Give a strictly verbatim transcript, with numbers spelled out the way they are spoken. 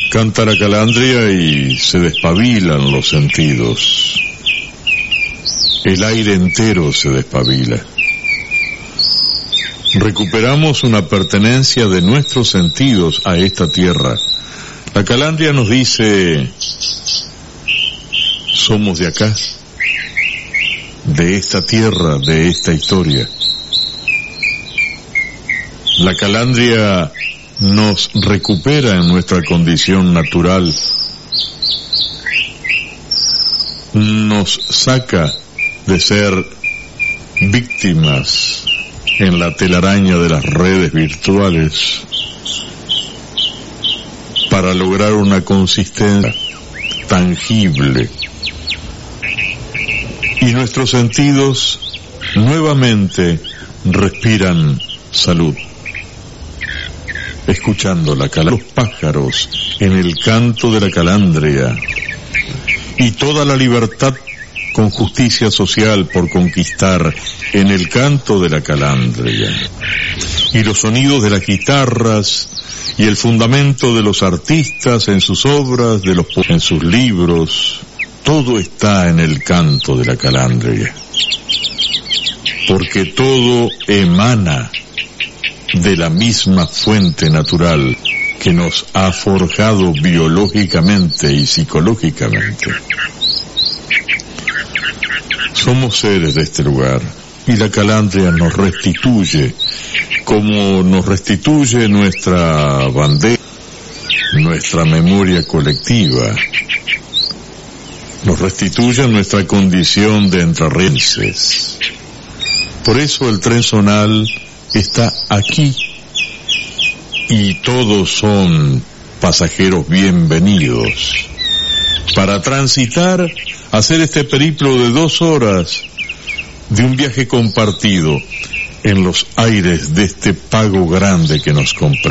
Canta la calandria y se despabilan los sentidos. El aire entero se despabila. Recuperamos una pertenencia de nuestros sentidos a esta tierra. La calandria nos dice: somos de acá, de esta tierra, de esta historia. La calandria nos recupera en nuestra condición natural, nos saca de ser víctimas en la telaraña de las redes virtuales para lograr una consistencia tangible, y nuestros sentidos nuevamente respiran salud, escuchando la calandria, los pájaros en el canto de la calandria y toda la libertad con justicia social por conquistar en el canto de la calandria, y los sonidos de las guitarras y el fundamento de los artistas en sus obras, de los en sus libros, todo está en el canto de la calandria, porque todo emana de la misma fuente natural que nos ha forjado biológicamente y psicológicamente. Somos seres de este lugar, y la calandria nos restituye, como nos restituye nuestra bandera, nuestra memoria colectiva, nos restituye nuestra condición de entrerrienses. Por eso el tren zonal está aquí, y todos son pasajeros bienvenidos para transitar, hacer este periplo de dos horas de un viaje compartido en los aires de este pago grande que nos comprende.